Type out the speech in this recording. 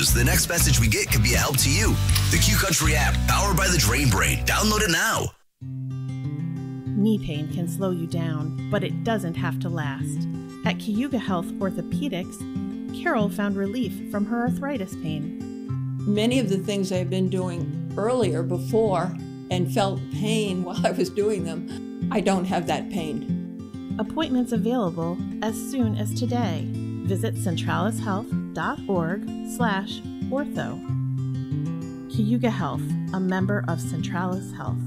knows, the next message we get could be a help to you. The Q Country app, powered by the Drain Brain. Download it now. Knee pain can slow you down, but it doesn't have to last. At Cayuga Health Orthopedics, Carol found relief from her arthritis pain. Many of the things I've been doing earlier before and felt pain while I was doing them, I don't have that pain. Appointments available as soon as today. Visit centralishealth.org/ortho. Cayuga Health, a member of Centralis Health.